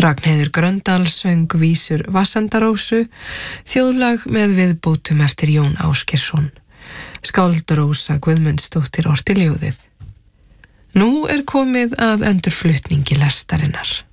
Ragnheiður Gröndal söng vísur Vatnsenda-Rósu, þjóðlag með viðbótum eftir Jón Ásgeirsson. Skáld Rósa Guðmundsdóttir orti ljóðið. Nú komið að endurflutningi lestarinnar.